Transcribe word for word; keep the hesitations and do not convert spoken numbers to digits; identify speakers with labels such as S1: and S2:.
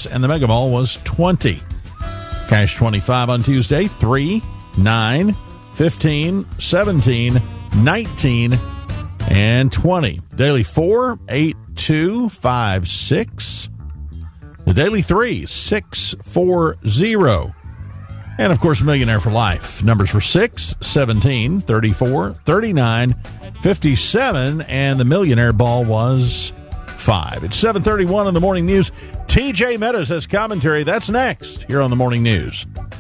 S1: six, and the Mega Ball was twenty. Cash twenty-five on Tuesday, three, nine, fifteen, seventeen, nineteen, and twenty. Daily four, eight, two, five, six. The daily three, six, four, zero. And, of course, Millionaire for Life. Numbers were six, seventeen, thirty-four, thirty-nine, fifty-seven, and the Millionaire Ball was five. It's seven thirty-one in the Morning News. T J Meadows has commentary. That's next here on the Morning News.